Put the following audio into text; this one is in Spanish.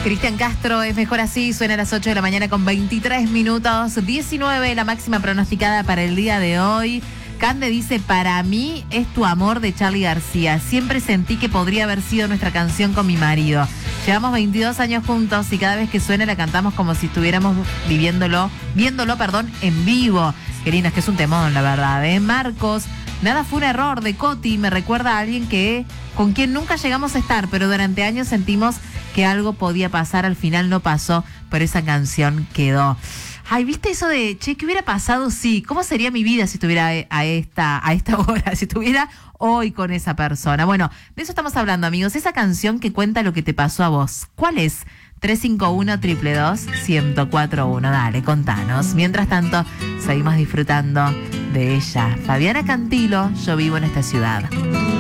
Cristian Castro, es mejor así, suena a las 8 de la mañana con 23 minutos, 19 la máxima pronosticada para el día de hoy. Cande dice, para mí es Tu Amor de Charly García. Siempre sentí que podría haber sido nuestra canción con mi marido. Llevamos 22 años juntos y cada vez que suena la cantamos como si estuviéramos viéndolo, en vivo. Qué lindo, es que es un temón, la verdad, ¿eh? Marcos, nada fue un error de Coti, me recuerda a alguien con quien nunca llegamos a estar, pero durante años sentimos que algo podía pasar, al final no pasó, pero esa canción quedó. Ay, ¿viste eso de, che, qué hubiera pasado? Sí, ¿cómo sería mi vida si estuviera a esta hora, si estuviera hoy con esa persona? Bueno, de eso estamos hablando, amigos, esa canción que cuenta lo que te pasó a vos. ¿Cuál es? 351-222-1041. Dale, contanos. Mientras tanto, seguimos disfrutando de ella. Fabiana Cantilo, Yo vivo en esta ciudad.